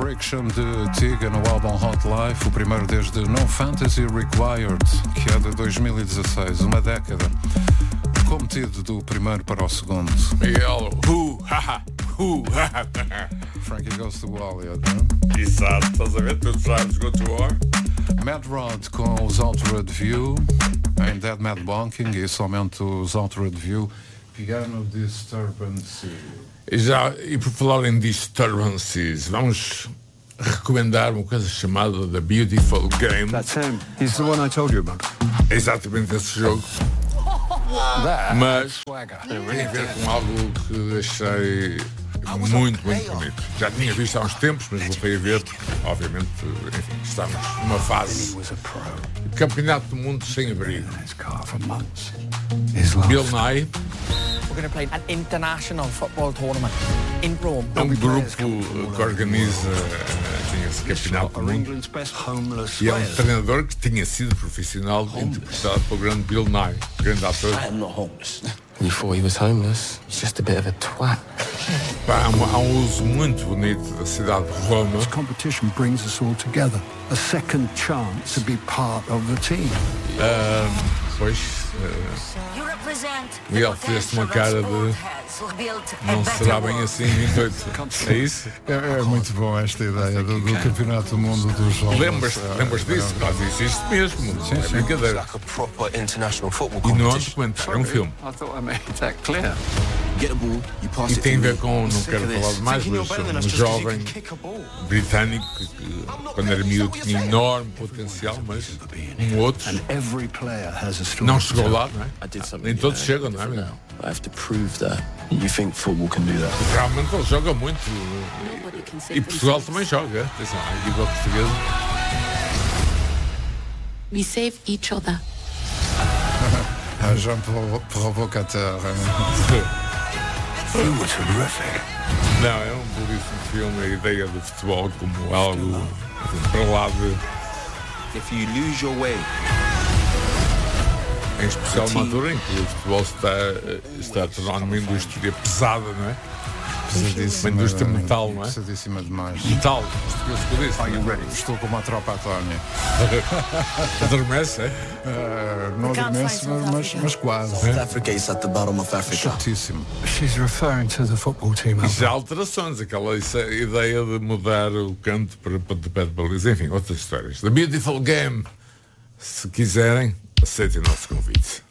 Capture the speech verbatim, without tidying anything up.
Friction de Tiga no álbum Hot Life, o primeiro desde No Fantasy Required, que é de dois mil e dezasseis, uma década. Cometido do primeiro para o segundo. Miguel, hu, haha, hu, haha. Frankie Goes to Hollywood, não? Exato, estás a ver? Tu sabes go to war. Mad Rod com os Altered View, em Dead Mad Bonking, e somente os Altered View. Piano Disturbance. E, já, e por falar em disturbances, vamos recomendar uma coisa chamada The Beautiful Game. That's him. He's the one I told you about. É exatamente esse jogo. Mas tem a ver com algo que achei muito, muito bonito. Já tinha visto há uns tempos, mas voltei a ver porque, obviamente, enfim, estamos numa fase de campeonato do mundo sem abrigo. Bill Nye. We're going to play an international football tournament in Rome. É um grupo que organiza assim, esse campeonato do mundo. E é um treinador que tinha sido profissional, interpretado pelo grande Bill Nye, grande ator. I am not homeless. You thought he was homeless? He's just a bit of a twat. Há um, há um uso muito bonito da cidade de Roma. This competition brings us all together. A second chance to be part of the team. Um, pois, uh, Miguel, fizeste uma cara de não será bem assim vinte e oito. É isso? É, é muito bom esta ideia do, do campeonato do mundo dos jogos. Lembras, lembras disso? Nós existe mesmo, não é brincadeira. E não é um documentário, é um filme. E tem a ver com, não quero falar demais, mas um jovem britânico que quando era miúdo tinha enorme potencial, mas um outro não chegou lá, não é? Nem todos chegam, não é? Não. I have to prove that. You think football can do that? Realmente ele joga muito. E Portugal também joga. Atenção, a equipa portuguesa. We save each other. Ah, Jean Provocateur. It was horrific. Não, é um belíssimo filme. A ideia do futebol como algo assim, para lá de. If you lose your way. Em especial numa altura em que o futebol está, está a tornar uma indústria pesada, não é? Uma indústria metal, não é? Pesadíssima demais. Metal, isto que eu Estou com uma tropa atónia. Adormece, é? Uh, não adormece, mas, mas quase. South Africa is at the bottom of Africa. Chatíssimo. She's referring to the football team. E já há alterações, aquela ideia de mudar o canto para de pé de baliza, enfim, outras histórias. The Beautiful Game, se quiserem, aceitem o nosso convite.